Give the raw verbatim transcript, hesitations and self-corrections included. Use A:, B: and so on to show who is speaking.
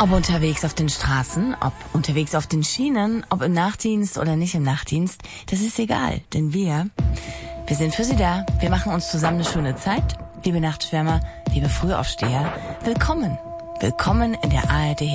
A: Ob unterwegs auf den Straßen, ob unterwegs auf den Schienen, ob im Nachtdienst oder nicht im Nachtdienst, das ist egal, denn wir, wir sind für Sie da. Wir machen uns zusammen eine schöne Zeit. Liebe Nachtschwärmer, liebe Frühaufsteher, willkommen. Willkommen in der A R D